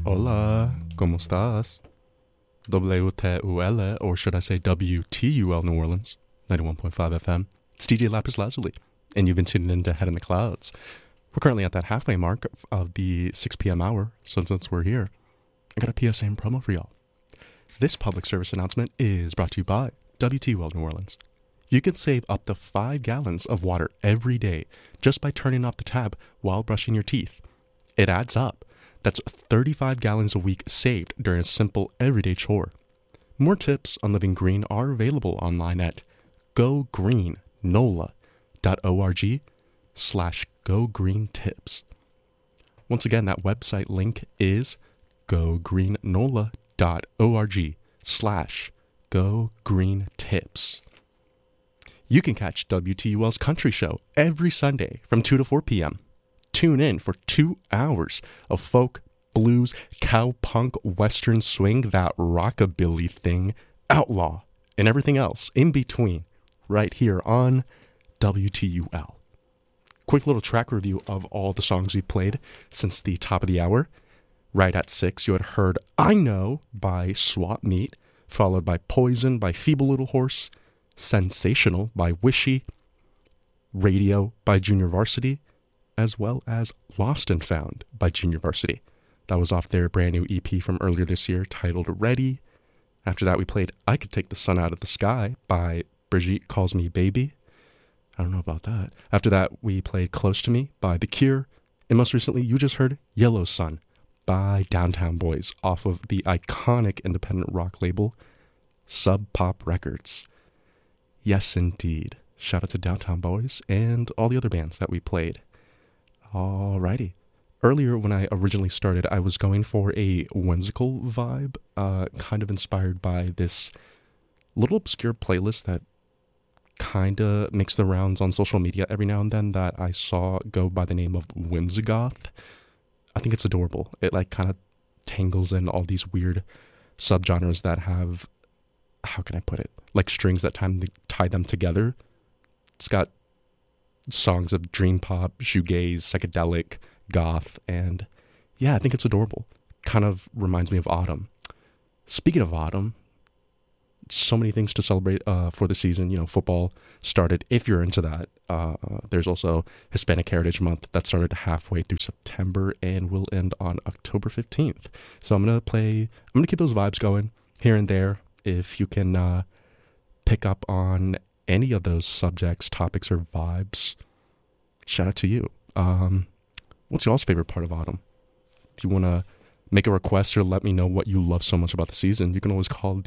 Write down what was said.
Hola, ¿cómo estás? WTUL, or should I say WTUL New Orleans, 91.5 FM. It's DJ Lapis Lazuli, and you've been tuning in to Head in the Clouds. We're currently at that halfway mark of the 6 p.m. hour, so since we're here, I got a PSA and promo for y'all. This public service announcement is brought to you by WTUL New Orleans. You can save up to 5 gallons of water every day just by turning off the tap while brushing your teeth. It adds up. That's 35 gallons a week saved during a simple everyday chore. More tips on living green are available online at gogreennola.org/gogreentips. Once again, that website link is gogreennola.org/gogreentips. You can catch WTUL's Country Show every Sunday from 2 to 4 p.m. Tune in for 2 hours of folk, blues, cowpunk, western swing, that rockabilly thing, outlaw, and everything else in between, right here on WTUL. Quick little track review of all the songs we've played since the top of the hour. Right at 6, you had heard I Know by Swap Meet, followed by Poison by Feeble Little Horse, Sensational by Wishy, Radio by Junior Varsity, as well as Lost and Found by Junior Varsity. That was off their brand new EP from earlier this year titled Ready. After that, we played I Could Take the Sun Out of the Sky by Brigitte Calls Me Baby. I don't know about that. After that, we played Close to Me by The Cure. And most recently, you just heard Yellow Sun by Downtown Boys off of the iconic independent rock label Sub Pop Records. Yes, indeed. Shout out to Downtown Boys and all the other bands that we played. Alrighty. Earlier, when I originally started, I was going for a whimsical vibe, kind of inspired by this little obscure playlist that kind of makes the rounds on social media every now and then that I saw go by the name of Whimsigoth. I think it's adorable. It kind of tangles in all these weird subgenres that have, how can I put it, like strings that tie them together. It's got songs of dream pop, shoegaze, psychedelic, goth, and yeah, I think it's adorable. Kind of reminds me of autumn. Speaking of autumn, so many things to celebrate for the season. You know, football started, if you're into that. There's also Hispanic Heritage Month that started halfway through September and will end on October 15th. So I'm going to keep those vibes going here and there. If you can pick up on any of those subjects, topics, or vibes, shout out to you. What's y'all's favorite part of autumn? If you want to make a request or let me know what you love so much about the season, you can always call